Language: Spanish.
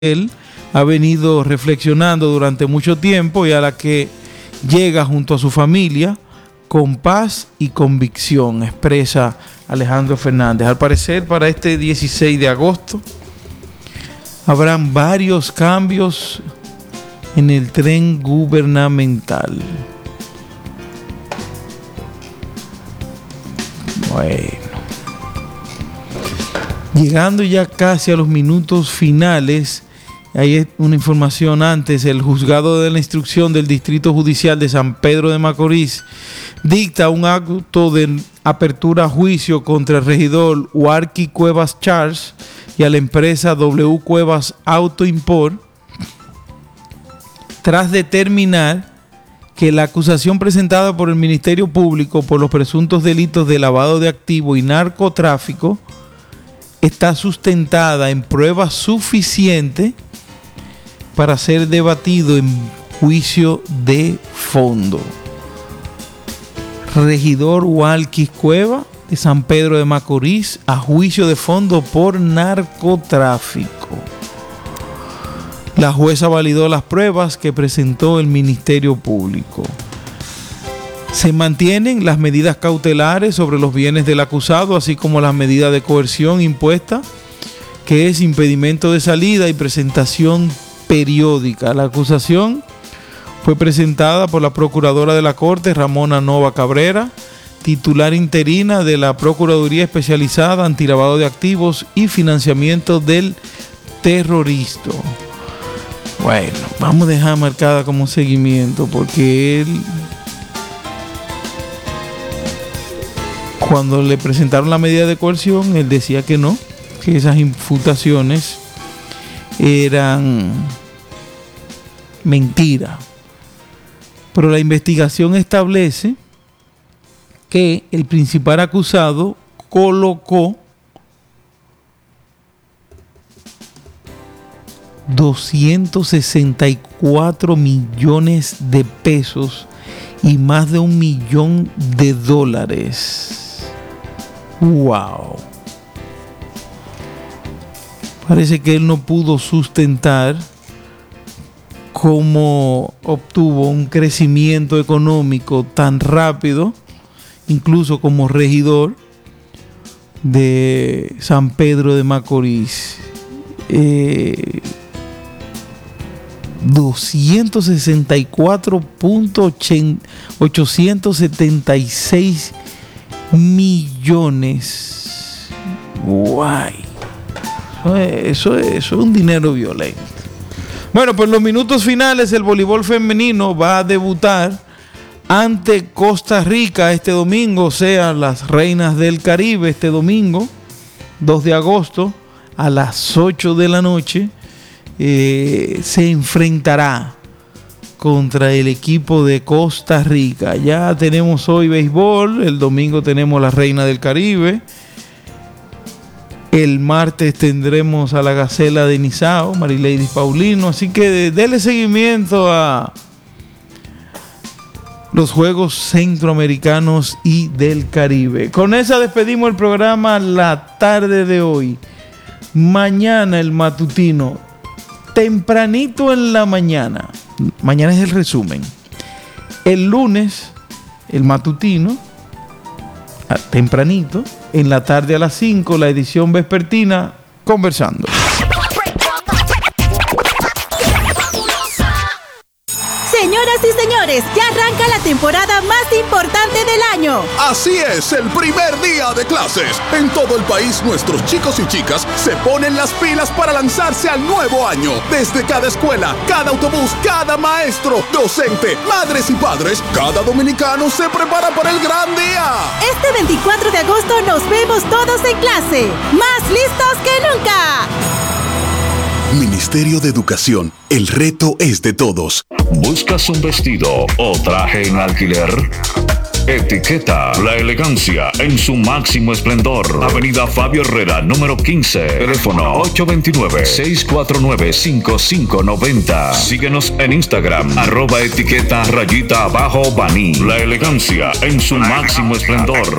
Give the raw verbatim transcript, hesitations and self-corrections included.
él ha venido reflexionando durante mucho tiempo y a la que llega junto a su familia con paz y convicción, expresa Alejandro Fernández. Al parecer, para este dieciséis de agosto habrán varios cambios en el tren gubernamental. Bueno, llegando ya casi a los minutos finales, hay una información antes. El juzgado de la instrucción del Distrito Judicial de San Pedro de Macorís dicta un acto de apertura a juicio contra el regidor Warqui Cuevas Charles y a la empresa W Cuevas Auto Import, tras determinar que la acusación presentada por el Ministerio Público por los presuntos delitos de lavado de activos y narcotráfico está sustentada en pruebas suficientes para ser debatido en juicio de fondo. Regidor Warqui Cuevas de San Pedro de Macorís a juicio de fondo por narcotráfico. La jueza validó las pruebas que presentó el Ministerio Público. Se mantienen las medidas cautelares sobre los bienes del acusado, así como las medidas de coerción impuestas, que es impedimento de salida y presentación periódica. La acusación fue presentada por la Procuradora de la Corte, Ramona Nova Cabrera, titular interina de la Procuraduría Especializada Antilavado de Activos y Financiamiento del Terrorismo. Bueno, vamos a dejar marcada como seguimiento porque él, cuando le presentaron la medida de coerción, él decía que no, que esas imputaciones eran mentira. Pero la investigación establece que el principal acusado colocó doscientos sesenta y cuatro millones de pesos y más de un millón de dólares. ¡Wow! Parece que él no pudo sustentar cómo obtuvo un crecimiento económico tan rápido, incluso como regidor de San Pedro de Macorís. Eh, doscientos sesenta y cuatro punto ochocientos setenta y seis millones. Guay. Eso es, eso es, eso es un dinero violento. Bueno, pues en los minutos finales el voleibol femenino va a debutar ante Costa Rica este domingo, o sea, las Reinas del Caribe este domingo, dos de agosto, a las ocho de la noche. Eh, se enfrentará contra el equipo de Costa Rica. Ya tenemos hoy béisbol, el domingo tenemos la Reina del Caribe, el martes tendremos a la Gacela de Nizao, Marilady Paulino, así que déle seguimiento a los Juegos Centroamericanos y del Caribe. Con esa despedimos el programa la tarde de hoy. Mañana el matutino, tempranito en la mañana. Mañana es el resumen. El lunes, el matutino, tempranito. En la tarde a las cinco, la edición vespertina, Conversando. Señoras y señores, ya arranca la temporada más importante del año. Así es, el primer día de clases. En todo el país, nuestros chicos y chicas se ponen las pilas para lanzarse al nuevo año. Desde cada escuela, cada autobús, cada maestro, docente, madres y padres, cada dominicano se prepara para el gran día. Este veinticuatro de agosto nos vemos todos en clase, más listos que nunca. Ministerio de Educación, el reto es de todos. ¿Buscas un vestido o traje en alquiler? Etiqueta, la elegancia en su máximo esplendor. Avenida Fabio Herrera, número quince. Teléfono ocho dos nueve, seis cuatro nueve, cinco cinco nueve cero. Síguenos en Instagram, arroba etiqueta rayita abajo Baní. La elegancia en su máximo esplendor.